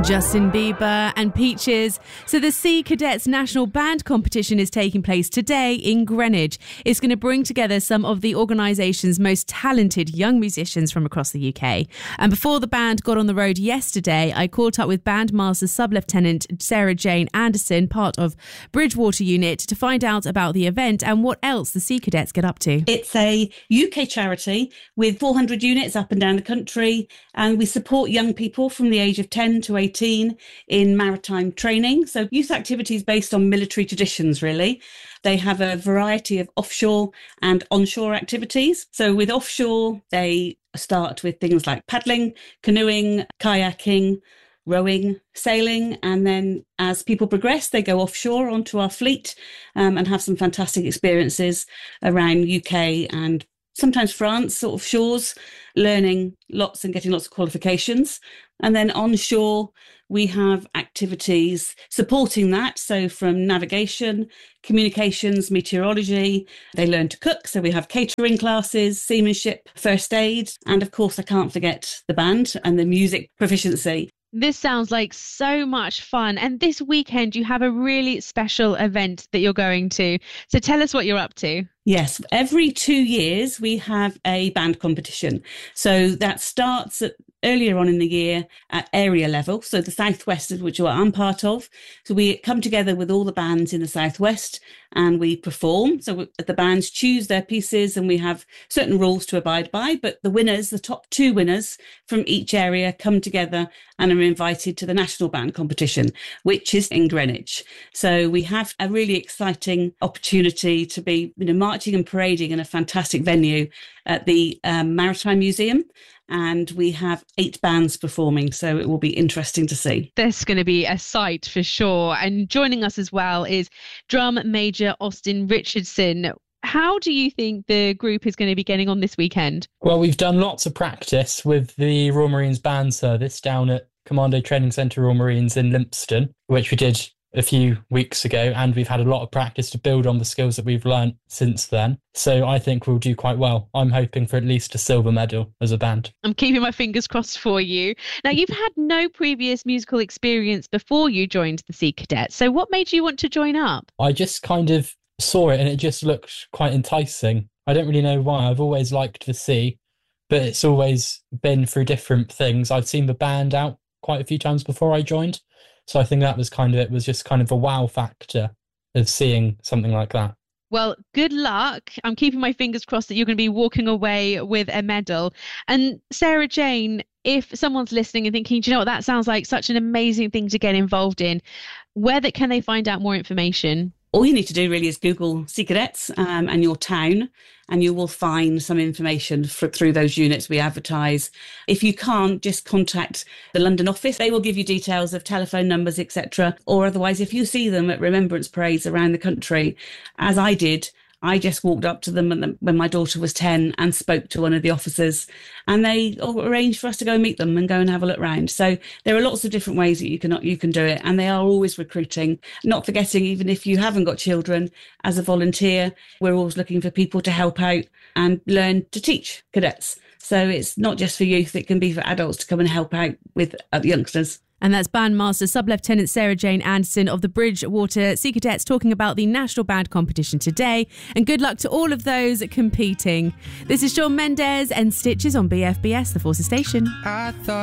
Justin Bieber and Peaches. So the Sea Cadets National Band Competition is taking place today in Greenwich. It's going to bring together some of the organisation's most talented young musicians from across the UK. And before the band got on the road yesterday, I caught up with Bandmaster Sub-Lieutenant Sarah Jane Anderson, part of Bridgewater Unit, to find out about the event and what else the Sea Cadets get up to. It's a UK charity with 400 units up and down the country, and we support young people from the age of 10 to 18 in maritime training. So youth activities based on military traditions, really. They have a variety of offshore and onshore activities. So with offshore, they start with things like paddling, canoeing, kayaking, rowing, sailing, and then as people progress, they go offshore onto our fleet and have some fantastic experiences around UK and sometimes France sort of shores, learning lots and getting lots of qualifications. And then onshore, we have activities supporting that. So from navigation, communications, meteorology, they learn to cook. So we have catering classes, seamanship, first aid. And of course, I can't forget the band and the music proficiency. This sounds like so much fun. And this weekend, you have a really special event that you're going to. So tell us what you're up to. Yes, every 2 years we have a band competition. So that starts earlier on in the year at area level. So the Southwest, which I'm part of. So we come together with all the bands in the Southwest and we perform. So the bands choose their pieces and we have certain rules to abide by. But the winners, the top 2 winners from each area, come together and are invited to the National Band Competition, which is in Greenwich. So we have a really exciting opportunity to be, marching and parading in a fantastic venue at the Maritime Museum. And we have 8 bands performing, so it will be interesting to see. There's going to be a sight for sure. And joining us as well is Drum Major Austin Richardson. How do you think the group is going to be getting on this weekend? Well, we've done lots of practice with the Royal Marines band service down at Commando Training Centre Royal Marines in Lympstone, which we did a few weeks ago, and we've had a lot of practice to build on the skills that we've learnt since then. So I think we'll do quite well. I'm hoping for at least a silver medal as a band. I'm keeping my fingers crossed for you. Now, you've had no previous musical experience before you joined the Sea Cadets. So what made you want to join up? I just kind of saw it and it just looked quite enticing. I don't really know why. I've always liked the sea, but it's always been through different things. I've seen the band out quite a few times before I joined. So I think that was kind of, it was just kind of a wow factor of seeing something like that. Well, good luck. I'm keeping my fingers crossed that you're going to be walking away with a medal. And Sarah Jane, if someone's listening and thinking, do you know what, that sounds like such an amazing thing to get involved in, can they find out more information? All you need to do really is Google Sea Cadets and your town, and you will find some information through those units we advertise. If you can't, just contact the London office. They will give you details of telephone numbers, etc. Or otherwise, if you see them at remembrance parades around the country, as I did, I just walked up to them when my daughter was 10 and spoke to one of the officers, and they arranged for us to go meet them and go and have a look round. So there are lots of different ways that you can do it, and they are always recruiting. Not forgetting, even if you haven't got children, as a volunteer, we're always looking for people to help out and learn to teach cadets. So it's not just for youth, it can be for adults to come and help out with youngsters. And that's Bandmaster Sub-Lieutenant Sarah Jane Anderson of the Bridgewater Sea Cadets talking about the National Band Competition today. And good luck to all of those competing. This is Shawn Mendes and Stitches on BFBS, the Forces Station.